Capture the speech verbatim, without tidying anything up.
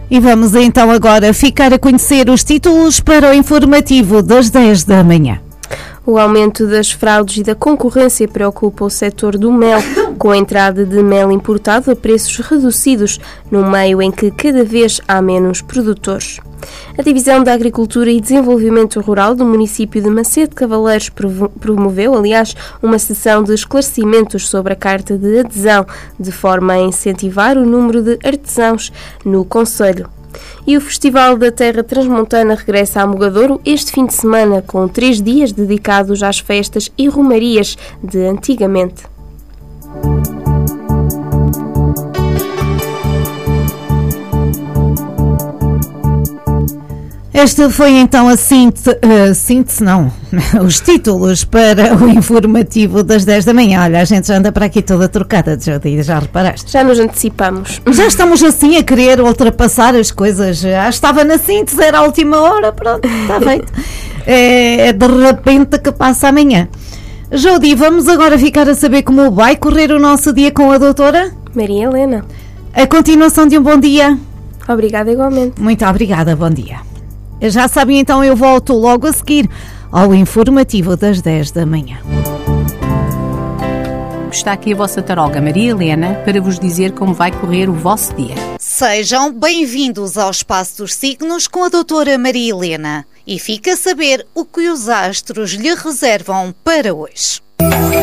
E vamos então agora ficar a conhecer os títulos para o informativo das dez da manhã. O aumento das fraudes e da concorrência preocupa o setor do mel, com a entrada de mel importado a preços reduzidos, num meio em que cada vez há menos produtores. A Divisão da Agricultura e Desenvolvimento Rural do município de Macedo de Cavaleiros promoveu, aliás, uma sessão de esclarecimentos sobre a carta de adesão, de forma a incentivar o número de artesãos no concelho. E o Festival da Terra Transmontana regressa a Mogadouro este fim de semana, com três dias dedicados às festas e romarias de antigamente. Esta foi então a síntese, uh, síntese não, os títulos para o informativo das dez da manhã. Olha, a gente já anda para aqui toda trocada, Jodi, já reparaste? Já nos antecipamos. Já estamos assim a querer ultrapassar as coisas. Já estava na síntese, era a última hora, pronto, está feito. É, é de repente que passa amanhã. Jodi, vamos agora ficar a saber como vai correr o nosso dia com a doutora Maria Helena. A continuação de um bom dia. Obrigada igualmente. Muito obrigada, bom dia. Já sabem, então eu volto logo a seguir ao informativo das dez da manhã. Está aqui a vossa taróloga Maria Helena para vos dizer como vai correr o vosso dia. Sejam bem-vindos ao Espaço dos Signos com a doutora Maria Helena e fica a saber o que os astros lhe reservam para hoje.